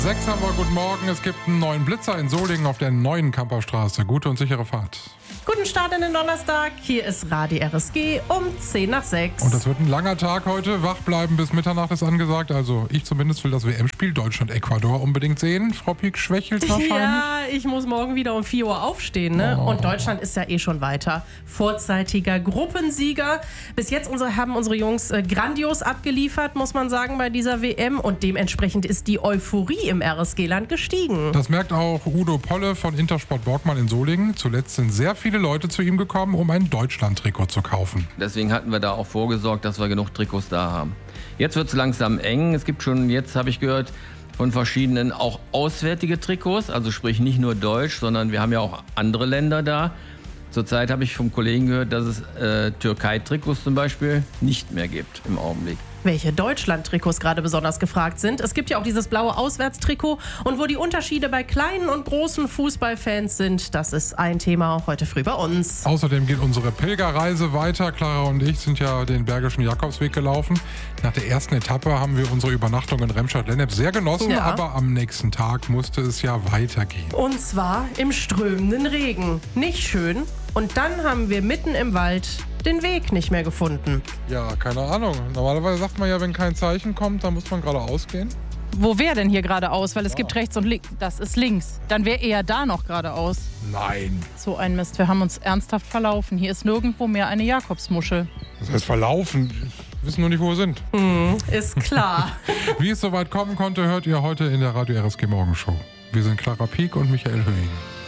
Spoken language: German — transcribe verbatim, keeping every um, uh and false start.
Sechs haben wir, guten Morgen. Es gibt einen neuen Blitzer in Solingen auf der neuen Kamperstraße. Gute und sichere Fahrt. Guten Start in den Donnerstag. Hier ist Radio R S G um zehn nach sechs. Und das wird ein langer Tag heute. Wach bleiben bis Mitternacht ist angesagt. Also ich zumindest will das W M-Spiel Deutschland-Ecuador unbedingt sehen. Frau Pieck schwächelt wahrscheinlich. Ja, ich muss morgen wieder um vier Uhr aufstehen. Ne? Oh. Und Deutschland ist ja eh schon weiter. Vorzeitiger Gruppensieger. Bis jetzt unsere, haben unsere Jungs äh, grandios abgeliefert, muss man sagen, bei dieser W M. Und dementsprechend ist die Euphorie im R S G-Land gestiegen. Das merkt auch Udo Polle von Intersport Borgmann in Solingen. Zuletzt sind sehr viele Leute zu ihm gekommen, um ein Deutschland-Trikot zu kaufen. Deswegen hatten wir da auch vorgesorgt, dass wir genug Trikots da haben. Jetzt wird es langsam eng. Es gibt schon, jetzt habe ich gehört, von verschiedenen auch auswärtige Trikots. Also sprich nicht nur Deutsch, sondern wir haben ja auch andere Länder da. Zurzeit habe ich vom Kollegen gehört, dass es äh, Türkei-Trikots zum Beispiel nicht mehr gibt im Augenblick. Welche Deutschland-Trikots gerade besonders gefragt sind. Es gibt ja auch dieses blaue Auswärtstrikot. Und wo die Unterschiede bei kleinen und großen Fußballfans sind, das ist ein Thema heute früh bei uns. Außerdem geht unsere Pilgerreise weiter. Clara und ich sind ja den Bergischen Jakobsweg gelaufen. Nach der ersten Etappe haben wir unsere Übernachtung in Remscheid-Lennep sehr genossen, Ja. aber am nächsten Tag musste es ja weitergehen. Und zwar im strömenden Regen. Nicht schön. Und dann haben wir mitten im Wald den Weg nicht mehr gefunden. Ja, keine Ahnung. Normalerweise sagt man ja, wenn kein Zeichen kommt, dann muss man geradeaus gehen. Wo wäre denn hier geradeaus? Weil es Ja. gibt rechts und links. Das ist links. Dann wäre eher da noch geradeaus. Nein. So ein Mist. Wir haben uns ernsthaft verlaufen. Hier ist nirgendwo mehr eine Jakobsmuschel. Das heißt verlaufen. Wir wissen nur nicht, wo wir sind. Ist klar. Wie es soweit kommen konnte, hört ihr heute in der Radio R S G Morgenshow. Wir sind Clara Pieck und Michael Höhing.